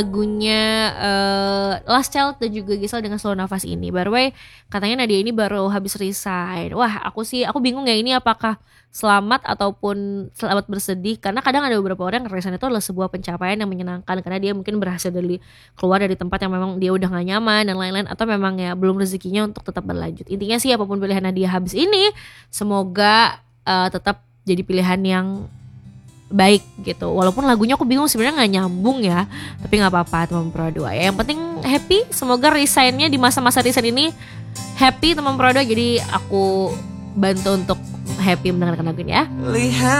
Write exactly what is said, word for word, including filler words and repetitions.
lagunya uh, Last Child dan juga Gisel dengan Slow Nafas ini. By the way, katanya Nadia ini baru habis resign. Wah, aku sih aku bingung ya, ini apakah selamat ataupun selamat bersedih, karena kadang ada beberapa orang yang resign itu adalah sebuah pencapaian yang menyenangkan karena dia mungkin berhasil dari keluar dari tempat yang memang dia udah gak nyaman dan lain-lain, atau memang ya belum rezekinya untuk tetap berlanjut. Intinya sih apapun pilihan Nadia habis ini, semoga uh, tetap jadi pilihan yang baik gitu. Walaupun lagunya aku bingung sebenarnya nggak nyambung ya, tapi nggak apa-apa teman Pro dua ya. Yang penting happy. Semoga resignnya di masa-masa resign ini happy teman Pro dua. Jadi aku bantu untuk happy mendengarkan lagu ini ya. Lihat